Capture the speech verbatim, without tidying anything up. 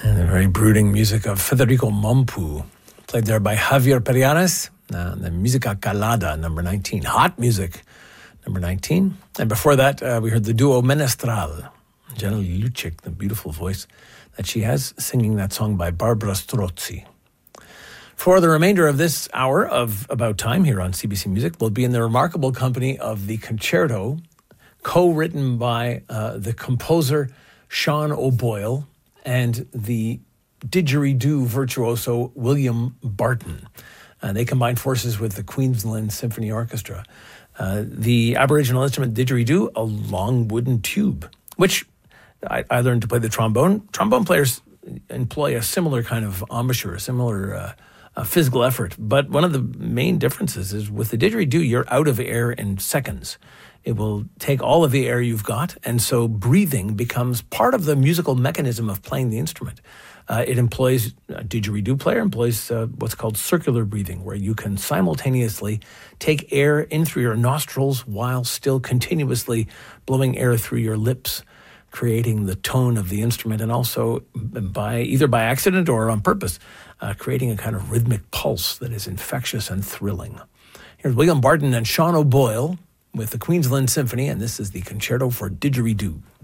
And the very brooding music of Federico Mompu, played there by Javier Perianes, uh, the Musica Calada, number nineteen. Hot music, number nineteen. And before that, uh, we heard the duo Menestral, Jenna Lucic, the beautiful voice that she has, singing that song by Barbara Strozzi. For the remainder of this hour of About Time here on C B C Music, we'll be in the remarkable company of the concerto, co-written by uh, the composer Sean O'Boyle and the didgeridoo virtuoso William Barton. Uh, they combined forces with the Queensland Symphony Orchestra. Uh, the Aboriginal instrument didgeridoo, a long wooden tube, which I, I learned to play the trombone. Trombone players employ a similar kind of embouchure, a similar uh, uh, physical effort. But one of the main differences is with the didgeridoo, you're out of air in seconds. It will take all of the air you've got, and so breathing becomes part of the musical mechanism of playing the instrument. Uh, it employs, a didgeridoo player employs uh, what's called circular breathing, where you can simultaneously take air in through your nostrils while still continuously blowing air through your lips, creating the tone of the instrument, and also by either by accident or on purpose, uh, creating a kind of rhythmic pulse that is infectious and thrilling. Here's William Barton and Sean O'Boyle with the Queensland Symphony, and this is the Concerto for Didgeridoo.